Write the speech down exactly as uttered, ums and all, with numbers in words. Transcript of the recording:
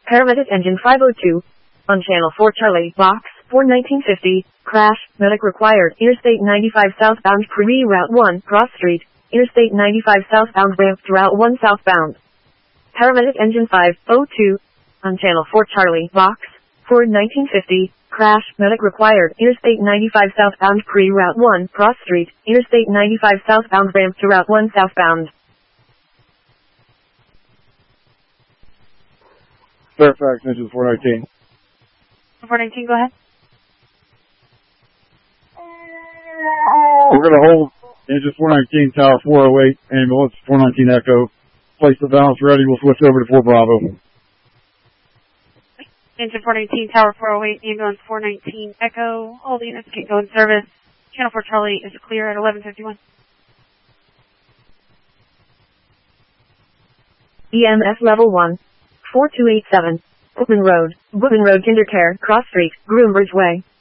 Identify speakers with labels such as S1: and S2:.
S1: Paramedic engine five oh two. On channel four Charlie, box, four nineteen fifty, crash, medic required, Interstate ninety-five southbound pre-route one, cross street, Interstate ninety-five southbound ramp to route one southbound. Paramedic engine five oh two. On channel four Charlie, box, four nineteen fifty, crash, medic required, Interstate ninety-five southbound pre-route one, cross street, Interstate ninety-five southbound ramp to route one southbound.
S2: Fairfax, engine four nineteen.
S3: four nineteen, go ahead.
S2: We're going to hold engine four nineteen, tower four oh eight, ambulance four nineteen Echo. Place the balance ready, we'll switch over to four Bravo.
S3: Engine four nineteen, tower four oh eight, ambulance four nineteen Echo. All the units can go in service. Channel four Charlie is clear at eleven fifty-one.
S1: E M S level one. four two eight seven. Bookman Road, Bookman Road, Kindercare, Cross Street, Groombridge Way.